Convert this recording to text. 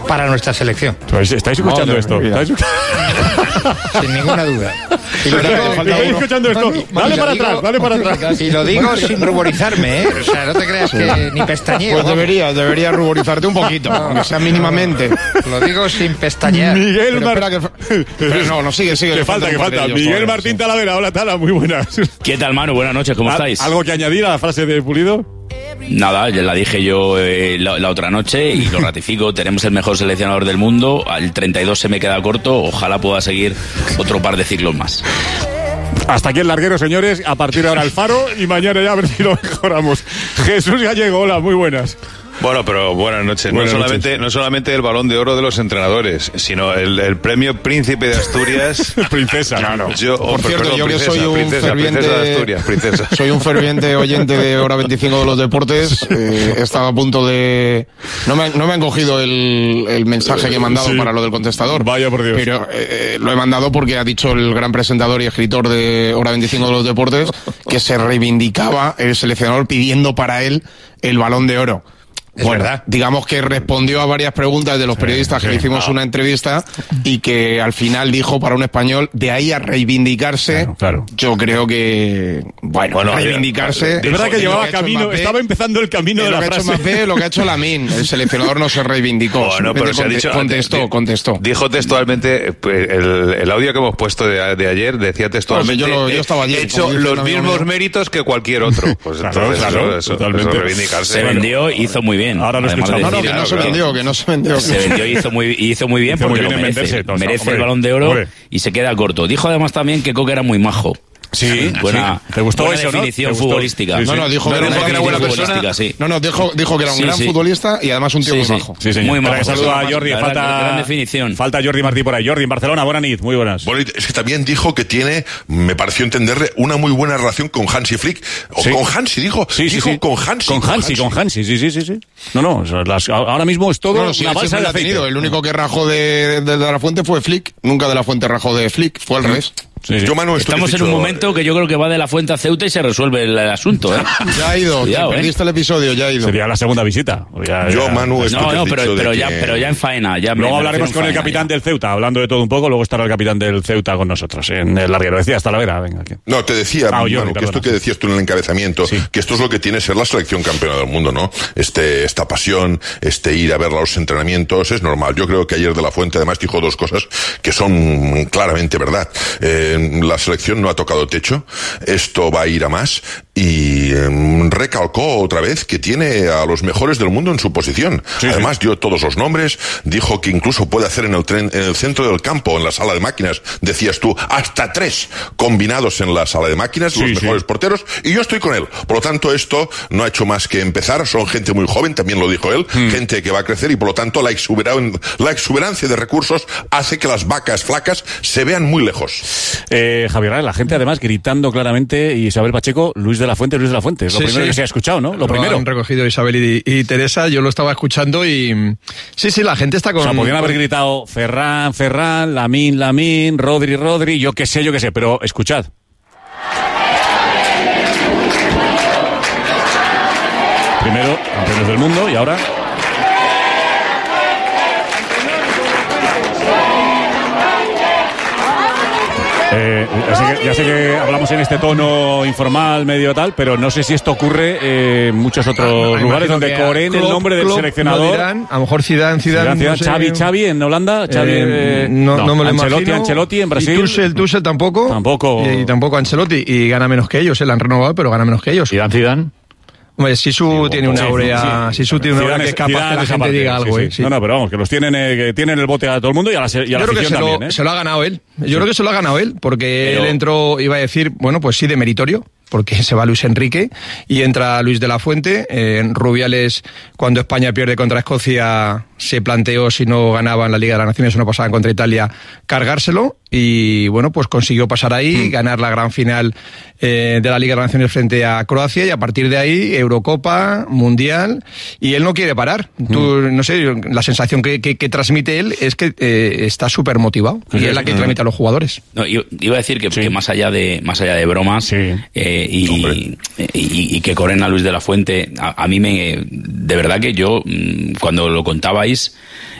para nuestra selección. Pues estáis escuchando esto. Sin ninguna duda. ¿Estáis escuchando esto? Dale para atrás. Y lo digo sin ruborizarme, ¿eh? O sea, no te creas que ni pestañeo. Pues debería ruborizarte un poquito, aunque sea mínimamente. Lo digo sin pestañear. Miguel sigue. Que falta. Miguel Martín Talavera, hola Tala, muy buenas. ¿Qué tal, Manu? Buenas noches, ¿cómo estáis? ¿Algo que añadir a la frase de Pulido? Nada, ya la dije yo la otra noche y lo ratifico. Tenemos el mejor seleccionador del mundo. El 32 se me queda corto. Ojalá pueda seguir otro par de ciclos más. Hasta aquí el larguero, señores. A partir de ahora el Faro y mañana ya a ver si lo mejoramos. Jesús Gallego, hola, muy buenas. Bueno, pero buenas noches. No solamente el Balón de Oro de los entrenadores, sino el premio Príncipe de Asturias. Princesa. Claro. Por cierto, yo que soy un ferviente de Asturias, princesa. Soy un ferviente oyente de Hora 25 de los deportes. Estaba a punto de... No me han cogido el mensaje que he mandado para lo del contestador. Vaya por Dios. Pero lo he mandado porque ha dicho el gran presentador y escritor de Hora 25 de los deportes que se reivindicaba el seleccionador pidiendo para él el Balón de Oro. Es verdad. Digamos que respondió a varias preguntas de los periodistas que le hicimos una entrevista y que al final dijo para un español, de ahí a reivindicarse, claro. Yo creo que, bueno reivindicarse... Es verdad que llevaba camino, estaba empezando el camino de la frase. Lo que ha hecho Lamine, el seleccionador no se reivindicó. Bueno, pero se ha dicho... Contestó. Dijo textualmente, el audio que hemos puesto de ayer decía textualmente... Yo estaba ayer. He hecho los mismos méritos que cualquier otro. Pues entonces eso reivindicarse. Se vendió, hizo muy bien. Ahora lo escuchamos. Que no se vendió. Se vendió y hizo muy bien porque lo merece. Merece el Balón de Oro y se queda corto. Dijo además también que Coque era muy majo. Sí, buena, ¿te gustó buena eso, definición ¿no? futbolística. No, dijo que era buena persona. Sí. Dijo que era un gran futbolista y además un tío muy majo. Sí, señor. Muy majo. Saluda a Jordi. Gran definición. Falta Jordi Martí por ahí. Jordi, en Barcelona, buenas noches, muy buenas. Bueno, es que también dijo que tiene, me pareció entenderle, una muy buena relación con Hansi Flick. Con Hansi, dijo. Sí. Con Hansi, sí. No, ahora mismo es todo una balsa de aceite. El único que rajó de la Fuente fue Flick. Nunca de la Fuente rajó de Flick. Fue al revés. Sí. Yo, Manu, estamos en un momento que yo creo que va de la Fuente a Ceuta y se resuelve el asunto, ¿eh? Ya ha ido, Cuidado, perdiste el episodio, ya ha ido. Sería la segunda visita. Yo, Manu, pero ya en faena. Luego hablaremos con el capitán del Ceuta, hablando de todo un poco, luego estará el capitán del Ceuta con nosotros, en el larguero. Decía, hasta la vera, venga. Aquí. No, te decía, Manu, que esto que decías tú en el encabezamiento, que esto es lo que tiene ser la selección campeona del mundo, ¿no? Esta pasión, ir a ver los entrenamientos, es normal. Yo creo que ayer de la Fuente además dijo dos cosas que son claramente verdad. La selección no ha tocado techo, esto va a ir a más, y recalcó otra vez que tiene a los mejores del mundo en su posición. Además dio todos los nombres, dijo que incluso puede hacer en el centro del campo, en la sala de máquinas, decías tú, hasta 3 combinados en la sala de máquinas, los mejores porteros, y yo estoy con él. Por lo tanto, esto no ha hecho más que empezar, son gente muy joven, también lo dijo él, gente que va a crecer, y por lo tanto la exuberancia de recursos hace que las vacas flacas se vean muy lejos. Javier, la gente además gritando claramente, y Isabel Pacheco, Luis de la Fuente, es lo primero que se ha escuchado, ¿no? Lo primero. Han recogido Isabel y Teresa, yo lo estaba escuchando y... Sí, la gente está con... O sea, podrían haber gritado Ferran, Lamine, Rodri, yo qué sé, pero escuchad. Primero, campeones del mundo, y ahora... Ya sé que hablamos en este tono informal, medio tal, pero no sé si esto ocurre en muchos otros lugares donde coreen el nombre del seleccionador. Dirán, a lo mejor Zidane, no sé. Xavi en Holanda, no me lo imagino. Ancelotti en Brasil. Y Tuchel tampoco. Y tampoco Ancelotti, y gana menos que ellos, la han renovado, pero gana menos que ellos. Zidane. Hombre, Sisu tiene una aurea, Sisu tiene una aurea que es capaz que la gente diga algo, sí. No, pero vamos, que los tienen, que tienen el bote a todo el mundo y a la afición también, se lo ha ganado él. Yo creo que se lo ha ganado él, porque él entró, iba a decir, bueno, pues sí, de meritorio, porque se va Luis Enrique y entra Luis de la Fuente. Rubiales, cuando España pierde contra Escocia, se planteó, si no ganaban la Liga de las Naciones o no pasaban contra Italia, cargárselo, y bueno, pues consiguió pasar ahí, ganar la gran final de la Liga de las Naciones frente a Croacia, y a partir de ahí Eurocopa, Mundial, y él no quiere parar. Tú, no sé, la sensación que transmite él es que está súper motivado, y es la que transmite a los jugadores. No, iba a decir que más allá de bromas, y que corren a Luis de la Fuente, a mí de verdad que yo, cuando lo contabais,